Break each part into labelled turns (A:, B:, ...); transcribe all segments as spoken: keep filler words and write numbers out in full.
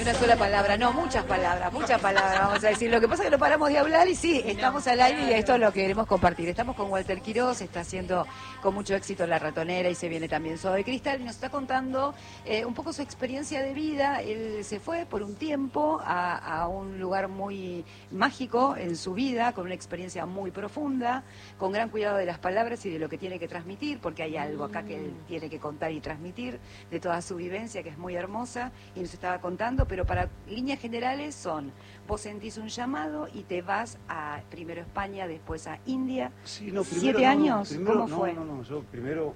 A: una sola palabra, no, muchas palabras, muchas palabras, vamos a decir. Lo que pasa es que no paramos de hablar y sí, estamos al aire y esto es lo que queremos compartir. Estamos con Walter Quiroz, está haciendo con mucho éxito La Ratonera y se viene también Suave Cristal y nos está contando eh, un poco su experiencia de vida. Él se fue por un tiempo a, a un lugar muy mágico en su vida, con una experiencia muy profunda, con gran cuidado de las palabras y de lo que tiene que transmitir, porque hay algo acá que él tiene que contar y transmitir de toda su vivencia, que es muy hermosa, y nos estaba contando, pero para líneas generales son, vos sentís un llamado y te vas a primero a España, después a India.
B: Sí, no, primero,
A: ¿Siete
B: no,
A: años?
B: Primero,
A: ¿Cómo
B: no,
A: fue?
B: No, no, no, yo primero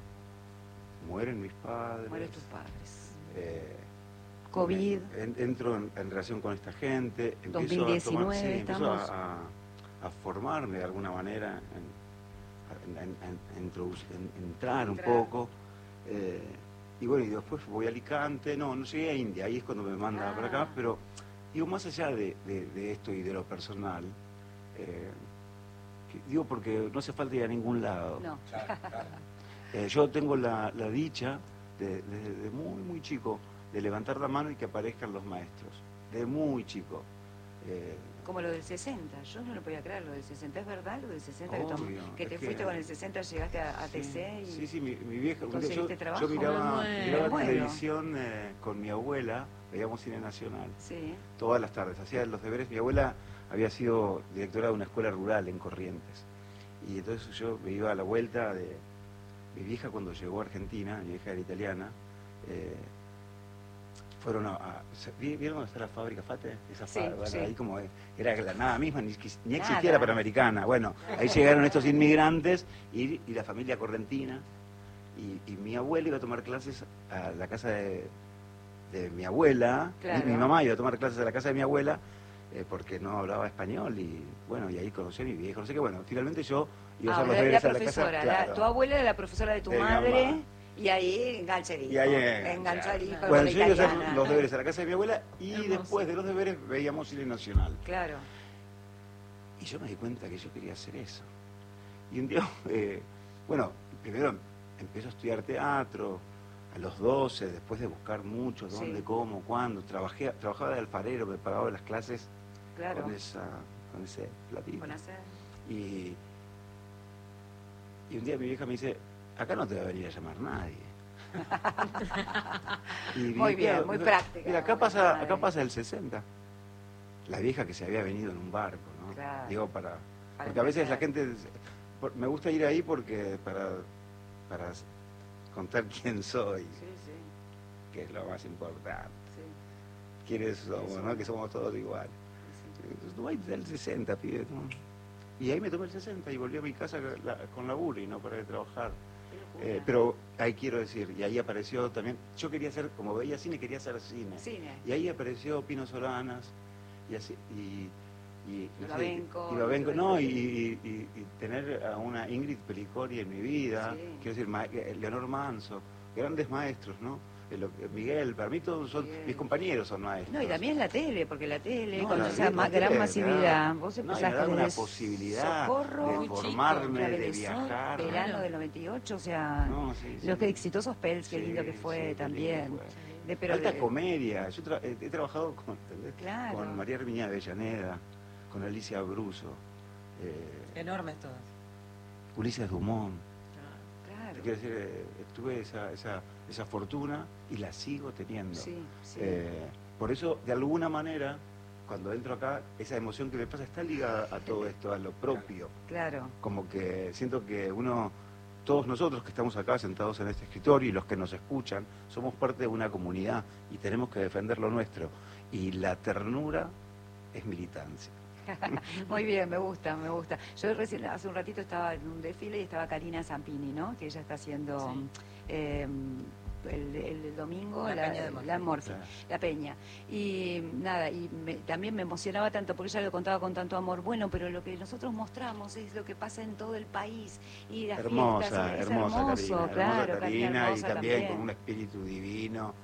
B: mueren mis padres.
A: Mueren tus padres.
B: Eh,
A: COVID.
B: En, entro en, en relación con esta gente.
A: dos mil diecinueve
B: a tomar, sí,
A: estamos.
B: empiezo a, a, a formarme de alguna manera, en, en, en, en, introducir, en entrar, entrar un poco. Eh, y bueno, y después voy a Alicante, no, no llegué a India, ahí es cuando me manda ah. para acá, pero digo, más allá de, de, de esto y de lo personal, eh, que, digo, porque no hace falta ir a ningún lado.
A: No.
B: eh, yo tengo la, la dicha, desde de, de muy, muy chico, de levantar la mano y que aparezcan los maestros, de muy chico. Eh,
A: Como lo del sesenta, yo no lo podía creer, lo del sesenta, ¿es verdad? Lo del sesenta,
B: obvio,
A: que, tom, que te
B: que,
A: fuiste con el sesenta, llegaste a, a
B: sí,
A: T C y...
B: Sí, sí, mi, mi vieja, yo,
A: trabajo?
B: yo miraba, miraba
A: bueno.
B: televisión eh, con mi abuela, veíamos cine nacional,
A: sí.
B: todas las tardes, hacía los deberes. Mi abuela había sido directora de una escuela rural en Corrientes, y entonces yo me iba a la vuelta de mi vieja cuando llegó a Argentina, mi vieja era italiana, eh, fueron a, a... ¿Vieron dónde está la fábrica Fate? Esa
A: sí,
B: fábrica,
A: sí.
B: Ahí como era la nada misma, ni, ni existía
A: nada.
B: la Panamericana. Bueno, ahí llegaron estos inmigrantes y, y la familia correntina. Y, y mi abuela iba a tomar clases a la casa de, de mi abuela.
A: Claro.
B: Y mi mamá iba a tomar clases a la casa de mi abuela eh, porque no hablaba español. Y bueno, y ahí conocí a mi viejo. No sé qué, bueno, finalmente yo iba a hacer
A: ah,
B: los
A: la,
B: deberes
A: la
B: a la casa.
A: La,
B: claro.
A: Tu abuela era la profesora de tu
B: de
A: madre. Y ahí engancha el hijo.
B: Y ahí
A: engancha el hijo.
B: Bueno, yo iba a hacer
A: italiana.
B: los deberes a la casa de mi abuela y
A: Hermoso.
B: Después de los deberes veíamos cine nacional.
A: Claro.
B: Y yo me di cuenta que yo quería hacer eso. Y un día, eh, bueno, primero empecé a estudiar teatro a los doce, después de buscar mucho dónde, sí. cómo, cuándo. Trabajé, trabajaba de alfarero, me pagaba las clases
A: claro.
B: con, esa, con ese platito.
A: Con hacer.
B: Y, y un día mi vieja me dice, acá no te va a venir a llamar nadie. y
A: muy bien, claro, muy práctica.
B: Mira, acá pasa, acá pasa el sesenta. La vieja que se había venido en un barco, ¿no?
A: Claro.
B: Digo, para,
A: para
B: porque a veces la gente, me gusta ir ahí porque para, para contar quién soy,
A: sí, sí.
B: que es lo más importante.
A: Sí.
B: Quiénes somos, ¿no? Que somos todos iguales. Sí. Entonces, no hay del sesenta, pibe, ¿no? Y ahí me tomé el sesenta y volví a mi casa la, con laburo y no paré de trabajar. Eh, pero ahí quiero decir, y ahí apareció también, yo quería hacer, como veía cine, quería hacer cine.
A: Cine.
B: Y ahí apareció Pino Solanas, y así, y, y,
A: no sé,
B: y Babenco, no, y, y, y, y tener a una Ingrid Pelicori en mi vida, sí. Quiero decir, Ma, Leonor Manso, grandes maestros, ¿no? Miguel, para mí todos son, Miguel. Mis compañeros son maestros.
A: No, y también la tele, porque la tele,
B: no,
A: cuando
B: la
A: sea
B: tele,
A: más gran
B: tele,
A: masividad,
B: no,
A: vos
B: empezaste
A: no,
B: a una posibilidad
A: Socorro,
B: de formarme,
A: chico,
B: de viajar.
A: Verano
B: claro.
A: del noventa y ocho, o sea,
B: no, sí, sí.
A: los que exitosos Pels, qué
B: sí,
A: lindo que fue
B: sí,
A: también.
B: Fue.
A: De, pero
B: Alta
A: de...
B: comedia, yo tra he, he trabajado con,
A: claro.
B: con María Herminia Avellaneda, con Alicia Bruso.
C: Eh, Enormes todas.
B: Ulises Dumont.
A: Claro.
B: Quiero decir, eh, tuve esa, esa, esa fortuna y la sigo teniendo.
A: Sí, sí.
B: Eh, por eso, de alguna manera, cuando entro acá, esa emoción que me pasa está ligada a todo esto, a lo propio.
A: Claro.
B: Como que siento que uno, todos nosotros que estamos acá sentados en este escritorio y los que nos escuchan, somos parte de una comunidad y tenemos que defender lo nuestro. Y la ternura es militancia.
A: Muy bien, me gusta, me gusta. Yo recién, hace un ratito estaba en un desfile y estaba Karina Zampini, ¿no? Que ella está haciendo sí. eh, el, el domingo
C: la,
A: la,
C: peña de
A: la Morfi,
B: claro.
A: la peña. Y nada, y me, también me emocionaba tanto porque ella lo contaba con tanto amor. Bueno, pero lo que nosotros mostramos es lo que pasa en todo el país. Y las
B: hermosa,
A: fiestas,
B: hermosa,
A: es hermoso,
B: Karina,
A: claro,
B: hermosa Karina,
A: Karina
B: y también,
A: también
B: con un espíritu divino.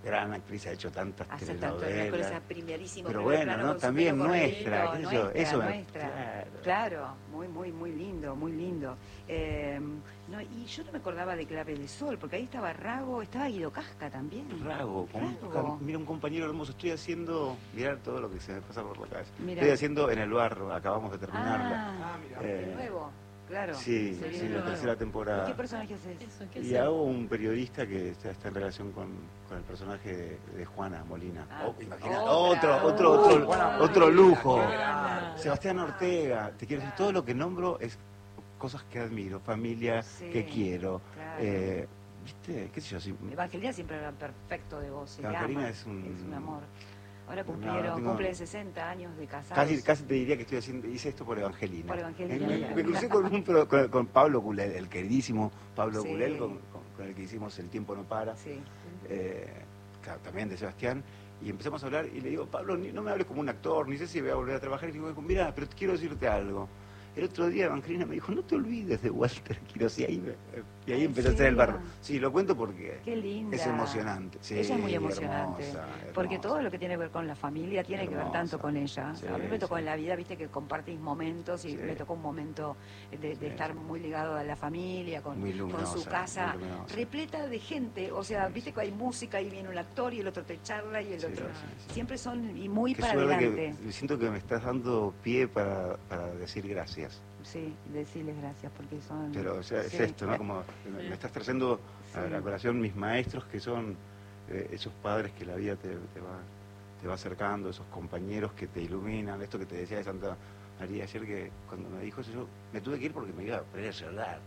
B: gran actriz, ha hecho tantas
A: Hace tanto, con
B: telenovelas.
A: esa primerísimo
B: Pero
A: primer
B: bueno,
A: plano
B: ¿no?
A: con su
B: También
A: pelo
B: nuestra,
A: cortito,
B: qué sé yo,
A: nuestra,
B: eso me-
A: nuestra.
B: claro.
A: Claro, muy, muy, muy lindo, muy lindo. Eh, no, y yo no me acordaba de Clave de Sol, porque ahí estaba Rago, estaba Guido Casca también.
B: Rago, un-
A: Rago.
B: mira un compañero hermoso, estoy haciendo, mirar todo lo que se me pasa por la cabeza.
A: Mirá.
B: Estoy haciendo En el Barro, acabamos de terminarla.
A: Ah,
B: Eh,
A: de nuevo, claro.
B: Sí,
A: Se viene
B: sí, la
A: nuevo.
B: tercera
A: ¿Y
B: temporada.
A: qué personaje haces?
C: Eso, ¿qué
B: Y
C: hacemos?
B: hago un periodista que está, está en relación con, con el personaje de, de Juana Molina.
A: Ah,
B: Oh, imagina,
A: otra.
B: otro, otro, otro,
C: Juana
B: otro
C: Molina,
B: lujo.
C: qué grande.
B: Sebastián Ortega, te quiero decir, todo lo que nombro es cosas que admiro, familia
A: Sí,
B: que quiero.
A: claro.
B: Eh, ¿Viste? ¿Qué sé yo? Si,
A: Evangelina siempre habla perfecto de vos. Se le
B: Evangelina
A: ama,
B: es un-
A: es un amor. Ahora
B: No,
A: cumplieron,
B: tengo-
A: cumplen sesenta años de casados.
B: Casi, casi te diría que estoy haciendo, hice esto por Evangelina.
A: Por Evangelina.
B: Me, me crucé con, un, pro- con, con Pablo Culel, el queridísimo Pablo
A: Sí.
B: Culel, con, con- con el que hicimos El tiempo no para,
A: Sí.
B: eh, claro, también de Sebastián, y empezamos a hablar y le digo, Pablo, ni- no me hables como un actor, ni sé si voy a volver a trabajar. Y le digo, mira, pero quiero decirte algo. El otro día Evangelina me dijo, no te olvides de Walter Quiroz, y ahí, me- y ahí
A: ¿En
B: empecé a hacer el
A: serio?
B: barro. Sí, lo cuento porque
A: Qué linda.
B: es emocionante. Sí,
A: ella es muy emocionante.
B: hermosa,
A: Porque
B: hermosa.
A: todo lo que tiene que ver con la familia tiene que ver
B: Hermosa.
A: tanto con ella.
B: Sí,
A: a mí me tocó
B: sí.
A: en la vida, viste, que compartís momentos y
B: Sí.
A: me tocó un momento de, de
B: Sí,
A: estar
B: sí.
A: muy ligado a la familia, con,
B: Muy
A: con
B: luminosa,
A: su casa
B: muy luminosa.
A: repleta de gente. O sea, viste que hay música y viene un actor y el otro te charla y el
B: Sí,
A: otro.
B: sí, sí.
A: Siempre son y muy
B: Qué
A: para
B: suerte
A: adelante.
B: que siento que me estás dando pie para, para decir gracias.
A: Sí, decirles gracias porque son.
B: Pero o sea, es
A: sí.
B: esto, ¿no? Como me me estás trayendo a
A: Sí.
B: la colación mis maestros, que son eh, esos padres que la vida te, te va te va acercando, esos compañeros que te iluminan, esto que te decía de Santa María ayer, que cuando me dijo eso yo me tuve que ir porque me iba a poner a llorar.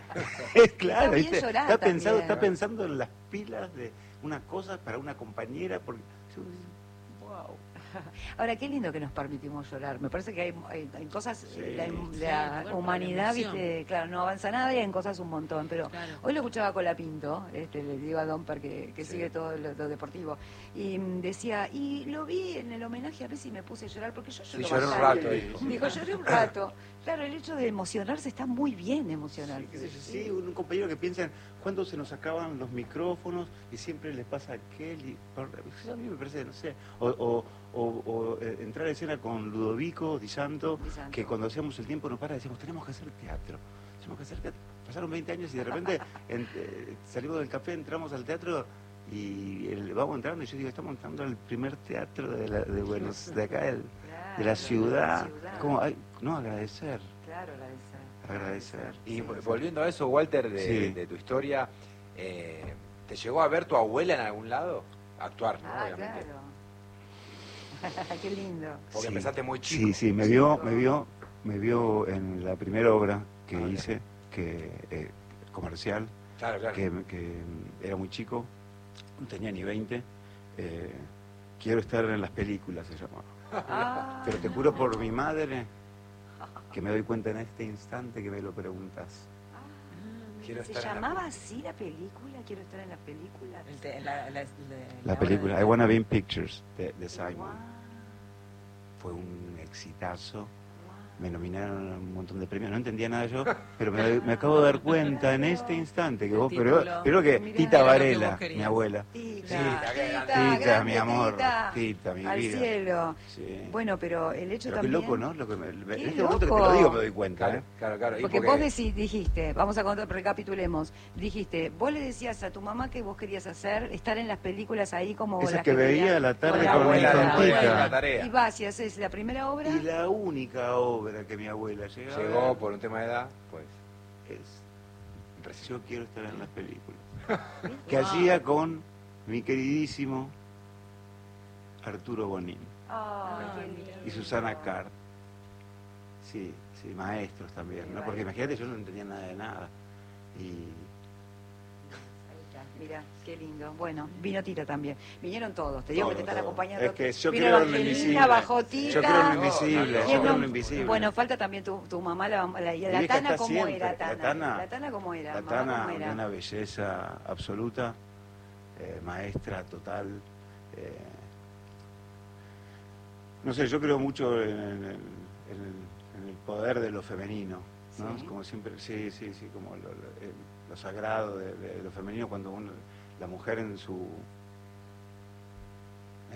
B: Es claro,
A: Está bien
B: ¿viste?
A: llorar
B: Está pensado,
A: también.
B: está pensando en las pilas de una cosa para una compañera, porque yo, wow.
A: Ahora, qué lindo que nos permitimos llorar. Me parece que hay, hay, hay cosas,
B: Sí,
A: eh, la,
C: sí,
A: la
C: el cuerpo,
A: humanidad,
C: la emoción.
A: viste, claro, no avanza nada y en cosas un montón. Pero
C: Claro.
A: hoy lo escuchaba con la Pinto, este, le digo a Domper que, que
B: Sí.
A: sigue todo lo, lo deportivo, y mm, decía, y lo vi en el homenaje a ver si me puse a llorar, porque yo lloro
D: Sí, lloré un
A: bastante.
D: rato, dijo.
A: Dijo, lloré un rato. Claro, el hecho de emocionarse está muy bien
B: Sí,
A: emocionarse.
B: qué sé yo, sí, un compañero que piensa en cuándo se nos acaban los micrófonos y siempre les pasa a aquel y por- a mí me parece, no sé, o, o- o- o, eh, entrar a escena con Ludovico Di Santo,
A: Di Santo.
B: que cuando hacíamos El tiempo no para decíamos, tenemos que hacer teatro, tenemos que hacer teatro. Pasaron veinte años y de repente en- eh, salimos del café, entramos al teatro y el- vamos entrando y yo digo, estamos entrando al primer teatro de, la- de Buenos, de acá, del-
A: Claro,
B: de la ciudad.
A: ciudad.
B: Como, ay, no, agradecer,
A: Claro, agradecer.
B: agradecer.
D: Y
A: Sí.
D: volviendo a eso, Walter, de,
B: Sí.
D: de tu historia, eh, ¿te llegó a ver tu abuela en algún lado? Actuar, ¿no?
A: Ah,
D: Obviamente.
A: claro. Qué lindo.
D: Porque
B: Sí.
D: empezaste muy chico.
B: Sí, sí, me vio,
A: Chico.
B: me vio, me vio en la primera obra que
D: Ah,
B: hice, que eh, comercial,
D: Claro, claro.
B: que, que era muy chico, no tenía ni veinte. eh, quiero estar en las películas, se llamaba.
A: Ah.
B: Pero te juro por mi madre que me doy cuenta en este instante que me lo preguntas.
D: Quiero
A: ¿Se
D: estar en la
A: llamaba así la película? Quiero estar en la película.
C: El te- la, la- la-
B: La
C: la
B: película
C: obra
B: I
C: de-
B: Wanna Be in Pictures de, de Simon.
A: Guau,
B: Fue un exitazo.
A: guau.
B: Me nominaron a un montón de premios, no entendía nada yo, pero me, me acabo de dar cuenta en este instante que
C: El
B: vos, pero,
C: título.
B: pero que
A: Mirá.
B: Tita
C: Era lo que
B: Varela,
C: vos querías.
B: mi abuela.
A: Tita,
D: Sí,
A: tita,
D: Tita,
B: Tita,
A: grande
B: mi amor,
A: Tita.
B: Tita, mi
A: Al
B: vida.
A: cielo.
B: Sí.
A: Bueno, pero el hecho
B: Pero qué
A: también...
B: loco, ¿no? Lo que me- en
A: Qué
B: este momento que te
A: loco.
B: lo digo me doy cuenta,
D: Claro,
B: ¿eh?
D: claro, claro. Y
A: Porque, vos decí- dijiste, vamos a contar, recapitulemos, dijiste, vos le decías a tu mamá que vos querías hacer, estar en las películas ahí como
B: Esas
A: las
B: que veía
A: veía
B: a la tarde
A: con la
B: con mi
A: abuela,
D: la abuela,
B: tontita.
D: la tarea.
A: Y vas y haces la primera obra.
B: Y la única obra que mi abuela llegaba a
D: Llegó
B: ver
D: por un tema de edad, pues.
B: es Yo quiero estar en las películas. Que hacía con mi queridísimo Arturo Bonín
A: Ay, qué
C: Ay,
A: lindo.
B: y Susana Carr. Sí, sí, maestros también, ¿no? Porque imagínate, yo no entendía nada de nada. Y
A: Ahí está, mira, qué lindo. Bueno, vino Tita también. Vinieron todos, te digo
B: Todo,
A: que te están
B: todo.
A: acompañando.
B: Es que yo
A: Vino
B: creo en lo
A: Evangelina,
B: invisible.
A: bajó Tita.
B: Yo creo en lo
D: No,
B: invisible,
D: no,
B: yo
D: no.
B: creo en lo invisible.
A: Bueno, falta también tu, tu mamá, la, la, la,
B: Mi
A: la
B: vieja
A: Tana,
B: está
A: ¿cómo
B: siempre.
A: era Tana?
B: La Tana,
A: La Tana, ¿cómo era?
B: La
A: Mamá,
B: Tana,
A: ¿cómo era?
B: de una belleza absoluta, eh, maestra total. eh, no sé, yo creo mucho en, en el, en el- en el poder de lo femenino, ¿no?
A: Sí.
B: Como siempre, sí, sí, sí, como lo, lo- el- lo sagrado de, de lo femenino, cuando uno, la mujer en su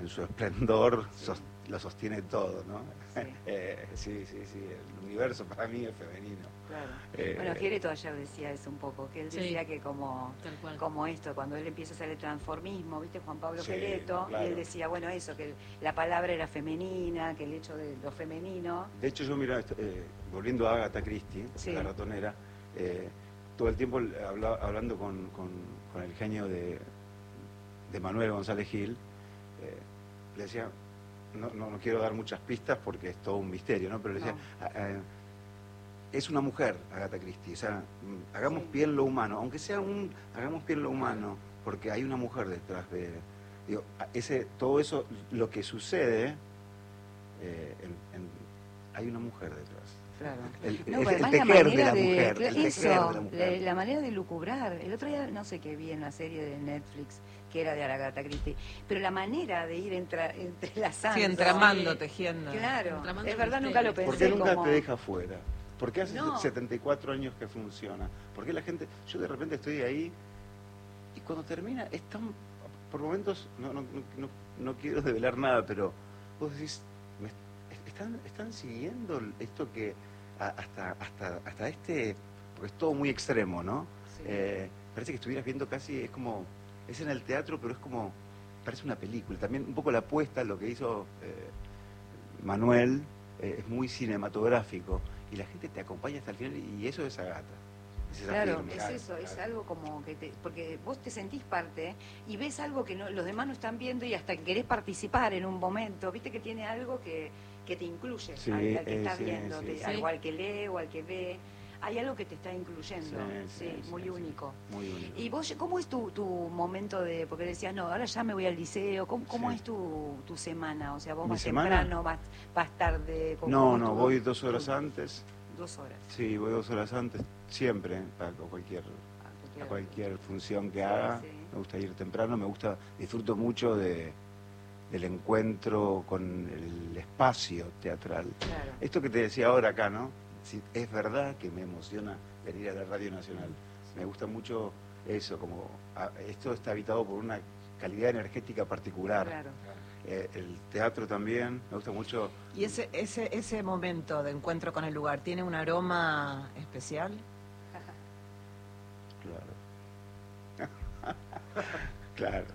B: en su esplendor sos- lo sostiene todo, ¿no?
A: Sí.
B: Eh, sí, sí, sí, el universo para mí es femenino.
A: Claro.
B: Eh,
A: Bueno, Gireto ayer decía eso un poco, que él
C: Sí.
A: decía que como,
C: Tal cual.
A: como esto, cuando él empieza a hacer el transformismo, ¿viste? Juan Pablo
B: Sí,
A: Gireto,
B: claro.
A: y él decía, bueno, eso, que la palabra era femenina, que el hecho de lo femenino...
B: De hecho, yo, mira, esto, eh, volviendo a Agatha Christie,
A: Sí.
B: la ratonera, eh, todo el tiempo habla- hablando con, con- con el genio de, de Manuel González Gil, eh, le decía, no, no, no quiero dar muchas pistas porque es todo un misterio, ¿no? Pero le decía,
A: No.
B: "Ah, ah, es una mujer, Agatha Christie, o sea, mm, hagamos
A: Sí.
B: pie en lo humano, aunque sea un, hagamos pie en lo humano, porque hay una mujer detrás de, digo, a- ese, todo eso, lo que sucede, eh, en- en- hay una mujer detrás.
A: Claro.
B: El,
A: No,
B: es
A: pero
B: el
A: además
B: tejer
A: la
B: de
A: manera
B: la
A: de,
B: mujer,
A: cla-
B: el tejer
A: eso,
B: de la
A: la,
B: mujer.
A: la manera de lucubrar. El otro día, no sé qué vi en la serie de Netflix, que era de Agatha Christie, pero la manera de ir entra, entrelazando.
C: Sí, entramando,
A: Sí.
C: tejiendo.
A: Claro,
C: Entramando
A: es verdad,
C: el
A: nunca lo
C: misterio.
A: pensé.
B: ¿Por qué nunca
A: como...
B: te deja fuera? ¿Por qué hace
A: No.
B: setenta y cuatro años que funciona? ¿Por qué la gente, yo de repente estoy ahí y cuando termina es tan, por momentos, no, no, no, no, no quiero develar nada, pero vos decís, me- están, están siguiendo esto que a- hasta, hasta, hasta este, porque es todo muy extremo, ¿no?
A: Sí.
B: Eh, parece que estuvieras viendo casi, es como, es en el teatro, pero es como, parece una película. También un poco la apuesta, lo que hizo eh, Manuel, eh, es muy cinematográfico y la gente te acompaña hasta el final y eso es Agatha. Es esa
A: Claro,
B: firme.
A: es
B: Claro,
A: eso, es
B: claro.
A: algo como que te, porque vos te sentís parte y ves algo que no, los demás no están viendo y hasta querés participar en un momento, viste que tiene algo que, que te incluye
B: Sí,
A: al, al que
B: eh,
A: está
B: sí,
A: viendo,
B: sí,
A: te-
B: sí.
A: al- o al que lee o al que ve, hay algo que te está incluyendo, sí,
B: Sí, sí,
A: muy
B: sí,
A: único.
B: Muy único.
A: ¿Y vos, cómo es tu, tu momento de, porque decías, no, ahora ya me voy al liceo, ¿cómo, cómo
B: Sí.
A: es tu, tu semana? O sea, vos
B: ¿Mi
A: vas
B: semana?
A: temprano, vas, vas tarde, ¿cómo-
B: No,
A: cómo es
B: no,
A: tu-
B: voy dos horas
A: tu-
B: antes.
A: Dos horas.
B: Sí, voy dos horas antes, siempre, a cualquier,
A: Ah,
B: a cualquier función que
A: Sí,
B: haga.
A: sí.
B: Me gusta ir temprano, me gusta, disfruto mucho de, del encuentro con el espacio teatral.
A: Claro.
B: Esto que te decía ahora acá, ¿no? Sí, es verdad que me emociona venir a la Radio Nacional. Me gusta mucho eso, como a- esto está habitado por una calidad energética particular.
A: Claro.
B: Eh, el teatro también, me gusta mucho.
C: ¿Y ese, ese, ese momento de encuentro con el lugar tiene un aroma especial?
B: Claro. Claro.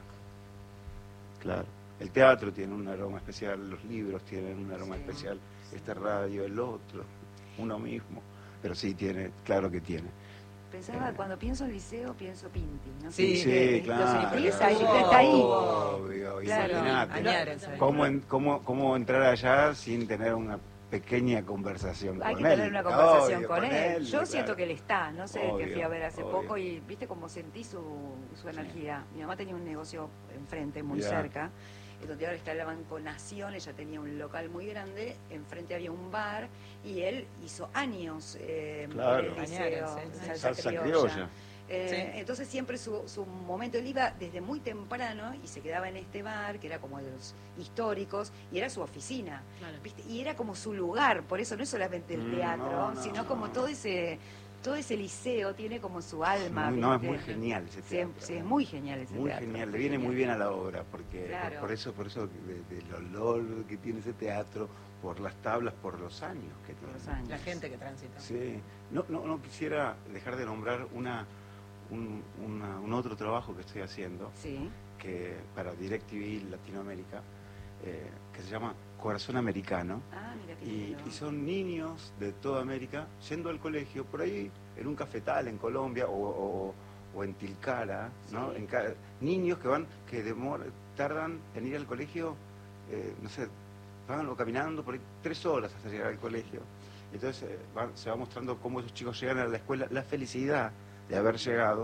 B: Claro. El teatro tiene un aroma especial, los libros tienen un aroma
A: Sí.
B: especial, esta radio, el otro, uno mismo. Pero sí tiene, claro que tiene.
A: Pensaba, cuando pienso en liceo, pienso Pinti. ¿no?
C: Sí,
B: Sí,
A: Eh,
B: claro.
A: Lo sentís ahí,
C: Estuvo-
A: está ahí.
B: Obvio,
A: Claro.
B: imagínate.
C: Añárense.
B: ¿Cómo, en- cómo, ¿Cómo entrar allá sin tener una pequeña conversación
A: Hay
B: con
A: que
B: él?
A: tener una conversación
B: Obvio,
A: con él. Yo
B: claro.
A: siento que él está, no sé, que
B: Obvio,
A: fui a ver hace
B: obvio.
A: poco y viste cómo sentí su, su energía. Mi mamá tenía un negocio enfrente, muy
B: Mirá.
A: cerca, eh, donde ahora está el Banco Nación, ella tenía un local muy grande, enfrente había un bar y él hizo años eh,
B: Claro.
A: en el liceo,
C: Añares, sí, sí.
A: salsa,
B: Salsa
A: criolla.
B: criolla.
A: Eh,
C: Sí.
A: Entonces siempre su, su momento, él iba desde muy temprano y se quedaba en este bar, que era como de los históricos, y era su oficina,
C: Claro.
A: ¿viste? Y era como su lugar, por eso no es solamente el
B: Mm,
A: teatro,
B: no, no,
A: sino como
B: no.
A: todo ese todo ese liceo tiene como su alma.
B: Muy- no, es
A: ¿viste?
B: muy genial ese
A: Sí,
B: teatro.
A: sí, es muy genial ese
B: Muy
A: teatro.
B: genial, le viene muy bien a la obra, porque
A: Claro.
B: por, por eso, por eso de- del olor que tiene ese teatro, por las tablas, por los años que
A: Por
B: tiene.
A: los años.
C: La gente que transita.
B: Sí, no, no, no quisiera dejar de nombrar una, un, una- un otro trabajo que estoy haciendo,
A: Sí,
B: que para DirecTV Latinoamérica, eh, que se llama Corazón Americano.
A: ah, mira qué
B: Y,
A: lindo.
B: y son niños de toda América yendo al colegio, por ahí en un cafetal en Colombia o, o- o en Tilcara, ¿no?
A: Sí.
B: En ca- niños que van, que demor- tardan en ir al colegio, eh, no sé, van o caminando por ahí tres horas hasta llegar al colegio. Entonces eh, van- se va mostrando cómo esos chicos llegan a la escuela, la felicidad de haber llegado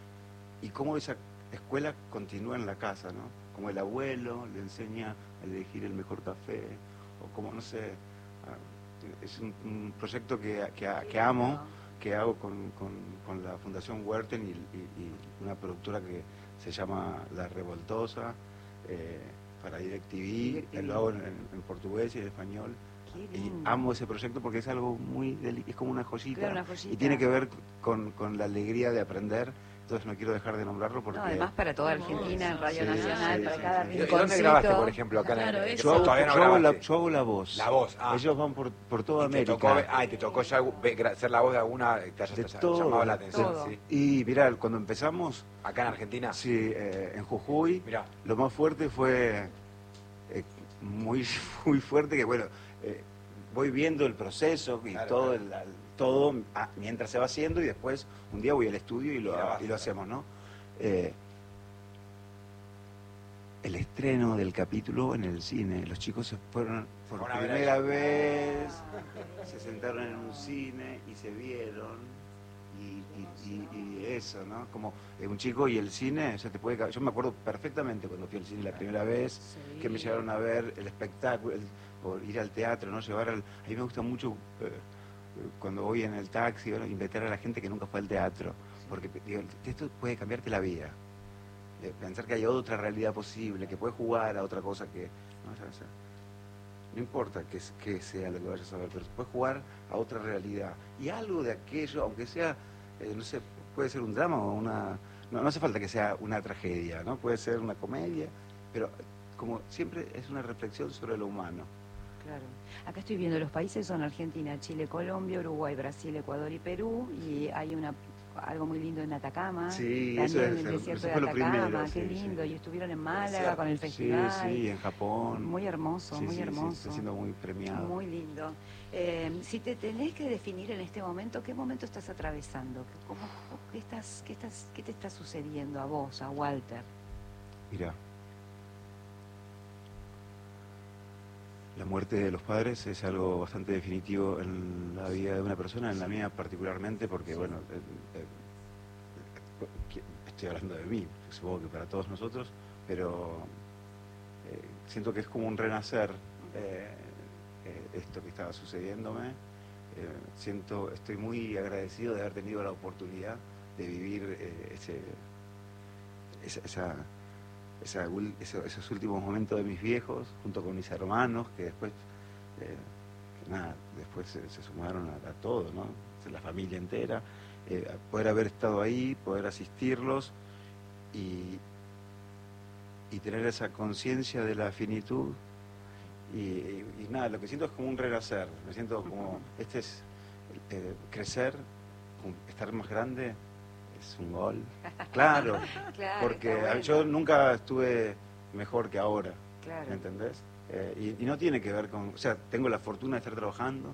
B: y cómo esa escuela continúa en la casa, ¿no? Como el abuelo le enseña a elegir el mejor café, o como, no sé, ah, es un, un proyecto que, que, que amo, que hago con, con, con la Fundación Huerten y, y- y una productora que se llama La Revoltosa, eh, para DirecTV,
A: DirecTV.
B: lo hago en, en portugués y en español.
A: Qué
B: Y
A: lindo.
B: amo ese proyecto porque es algo muy deli- es como una joyita,
A: Claro, una joyita.
B: y tiene que ver con, con la alegría de aprender entonces no quiero dejar de nombrarlo porque...
A: No, además para toda Argentina, en Radio
B: Sí,
A: Nacional,
B: sí,
A: para
B: sí,
A: cada
B: sí.
D: ¿Y dónde
A: rinconcito.
D: grabaste, por ejemplo, acá
E: Claro,
D: en el...
E: eso.
B: Yo hago,
D: todavía no
B: yo hago la,
D: grabaste.
B: yo hago la voz.
D: La voz, ah.
B: Ellos van por, por toda
D: ¿Y te
B: América.
D: tocó, ah, y te tocó ya ve- gra- ser la voz de alguna que te haya
B: De
D: te haya
B: todo,
D: llamado la
B: de
D: atención?
A: todo.
D: Sí.
B: Y mirá, cuando empezamos,
D: Acá en Argentina.
B: sí, eh, en Jujuy,
D: Mirá.
B: lo más fuerte fue eh, muy, muy fuerte, que bueno, eh, voy viendo el proceso y
D: Claro,
B: todo,
D: claro.
B: el- al- todo ah, mientras se va haciendo y después un día voy al estudio y lo,
D: Y grabás,
B: y lo
D: claro.
B: hacemos, ¿no? Eh, el estreno del capítulo en el cine, los chicos se fueron por
D: Fueron a ver
B: primera
D: allá.
B: vez, se sentaron en un cine y se vieron y, y- y- y eso, ¿no? Como eh, un chico y el cine, se te puede ca- yo me acuerdo perfectamente cuando fui al cine la primera vez,
A: Sí.
B: que me llevaron a ver el espectáculo, el- o ir al teatro, ¿no? Llevar al, a mí me gusta mucho eh, cuando voy en el taxi, bueno, invitar a la gente que nunca fue al teatro, porque digo, esto puede cambiarte la vida. Eh, Pensar que hay otra realidad posible, que puedes jugar a otra cosa que... No, O sea, no importa que, que sea lo que vayas a ver, pero puedes jugar a otra realidad. Y algo de aquello, aunque sea, eh, no sé, puede ser un drama o una... No, no hace falta que sea una tragedia, ¿no? Puede ser una comedia, pero como siempre es una reflexión sobre lo humano.
A: Claro. Acá estoy viendo, los países son Argentina, Chile, Colombia, Uruguay, Brasil, Ecuador y Perú, y hay una algo muy lindo en Atacama,
B: Sí,
A: también
B: eso es,
A: el
B: eso
A: desierto de
B: fue lo
A: Atacama,
B: primero,
A: qué
B: sí,
A: lindo,
B: sí.
A: y estuvieron en Málaga
D: Desierto.
A: con el
B: Sí,
A: festival.
B: sí, en Japón.
A: Muy hermoso,
B: Sí,
A: muy
B: sí, sí,
A: hermoso.
B: está siendo muy premiado.
A: Muy lindo. Eh, si te tenés que definir en este momento, ¿qué momento estás atravesando? ¿Cómo, qué, estás, qué, estás, ¿Qué te está sucediendo a vos, a Walter?
B: Mira, la muerte de los padres es algo bastante definitivo en la vida de una persona, en la mía particularmente, porque, bueno, eh, eh, eh, estoy hablando de mí, supongo que para todos nosotros, pero eh, siento que es como un renacer eh, eh, esto que estaba sucediéndome. Eh, siento, estoy muy agradecido de haber tenido la oportunidad de vivir eh, ese, esa, esa Esa, ul- eso- esos últimos momentos de mis viejos, junto con mis hermanos, que después, eh, que nada, después se, se sumaron a, a todo, ¿no? La familia entera, eh, a poder haber estado ahí, poder asistirlos y, y tener esa conciencia de la finitud. Y, y- y nada, lo que siento es como un renacer, me siento como, este es eh, crecer, como estar más grande. Es un gol. Claro,
A: Claro,
B: porque
A: está bueno.
B: yo nunca estuve mejor que ahora,
A: Claro.
B: ¿me entendés? Eh, y, y no tiene que ver con... O sea, tengo la fortuna de estar trabajando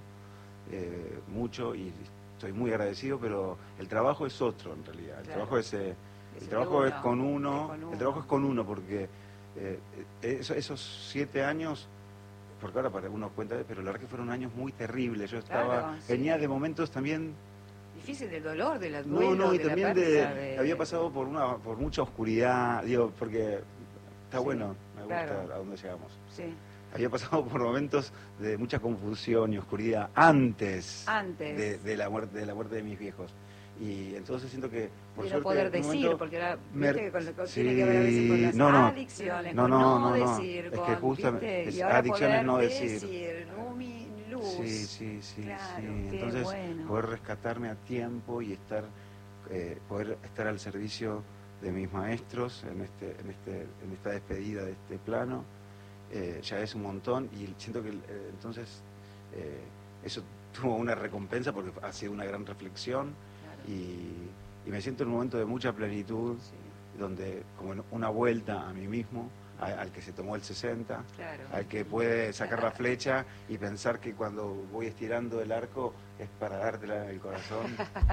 B: eh, mucho y estoy muy agradecido, pero el trabajo es otro en realidad. El
A: Claro.
B: trabajo es... eh,
A: Es
B: el
A: de
B: trabajo
A: uno,
B: es con uno,
A: es con uno.
B: el trabajo es con uno porque eh, eh, eso- esos siete años... Porque ahora para uno cuenta, pero la verdad que fueron años muy terribles. Yo estaba,
A: Claro, sí.
B: venía de momentos también
A: Difícil del dolor, de la
B: no,
A: duelo,
B: no, y
A: de la
B: también de,
A: pérdida de-
B: había pasado por una por mucha oscuridad, digo, porque está
A: Sí,
B: bueno, me gusta
A: claro.
B: a dónde llegamos.
A: Sí,
B: Había pasado por momentos de mucha confusión y oscuridad antes,
A: antes.
B: De, de la muerte de la muerte de mis viejos. Y entonces siento que por
A: de no
B: suerte
A: poder
B: en un
A: decir,
B: momento
A: porque ahora
B: me-
A: viste que con lo que
B: sí,
A: tiene que ver a veces con las
B: no, no.
A: adicciones,
B: No,
A: con
B: no,
A: no,
B: no, no.
A: decir,
B: Es que
A: con,
B: justamente
A: ¿viste?
B: es
A: Y ahora
B: adicciones
A: poder
B: no
A: decir,
B: decir.
A: lumi, luz.
B: Sí, sí, sí,
A: Claro,
B: sí.
A: qué
B: Entonces,
A: bueno.
B: poder rescatarme a tiempo y estar, eh, poder estar al servicio de mis maestros en este, en este, en esta despedida de este plano, eh, ya es un montón y siento que eh, entonces eh, eso tuvo una recompensa porque ha sido una gran reflexión
A: Claro.
B: y, y me siento en un momento de mucha plenitud,
A: Sí,
B: donde como en una vuelta a mí mismo, a- al que se tomó el sesenta,
A: claro.
B: al que puede sacar la flecha y pensar que cuando voy estirando el arco es para dártela en el corazón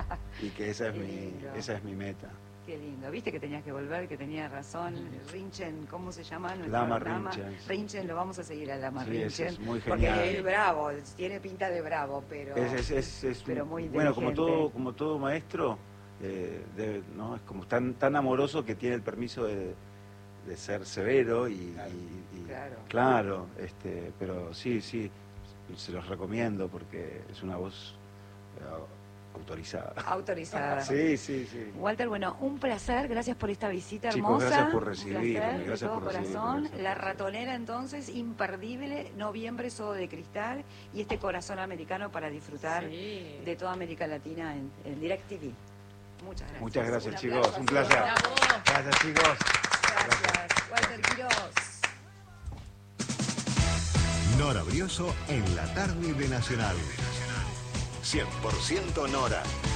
B: y que esa es
A: Qué
B: mi
A: lindo.
B: esa es mi meta.
A: Qué lindo, viste que tenías que volver, que tenías razón. Rinchen, ¿cómo se llama? Nuestro
B: Lama
A: Lama
B: Rinchen.
A: Rinchen, lo vamos a seguir a Lama
B: Sí, es,
A: Rinchen.
B: es muy
A: Porque
B: genial.
A: es bravo, tiene pinta de bravo, pero...
B: Es, es, es, es-
A: pero muy
B: bueno, como
A: inteligente.
B: todo como todo maestro, eh, debe- ¿no? Es como tan tan amoroso que tiene el permiso de, de ser severo y,
D: Claro.
B: y- y-
A: Claro.
B: claro, este, pero sí, sí, se los recomiendo porque es una voz eh, autorizada.
A: Autorizada.
B: Sí, sí, sí.
A: Walter, bueno, un placer, gracias por esta visita
B: Chicos,
A: hermosa.
B: gracias por
A: Un
B: recibirme,
A: placer, de
B: gracias
A: todo
B: por recibirme,
A: corazón.
B: gracias por
A: La
B: recibirme.
A: Ratonera, entonces, imperdible, noviembre, Sodo de Cristal, y este corazón americano para disfrutar
E: Sí.
A: de toda América Latina en, en DirecTV. Muchas gracias.
B: Muchas gracias,
A: Un
B: chicos.
A: aplauso,
B: Un placer.
A: bravo.
B: Gracias, chicos.
A: Gracias. Walter Quirós.
E: Nora Brioso en la tarde de Nacional. cien por ciento Nora.